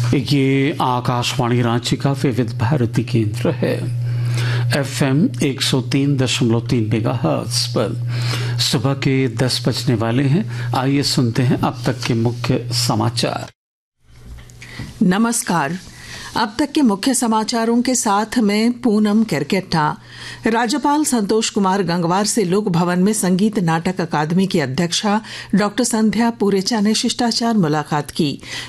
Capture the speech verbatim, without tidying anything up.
ये आकाशवाणी रांची का विविध भारती केंद्र है। एफ एम एक सौ तीन दशमलव तीन मेगाहर्ट्ज पर सुबह के दस बजने वाले हैं। आइए सुनते हैं अब तक के मुख्य समाचार। नमस्कार। अब तक के मुख्य समाचारों के साथ मैं पूनम केरकेट्टा। राज्यपाल संतोष कुमार गंगवार से लोक भवन में संगीत नाटक अकादमी की अध्यक्षा डॉक्टर संध्या पुरेचा ने शिष्टाचार मुलाकात की।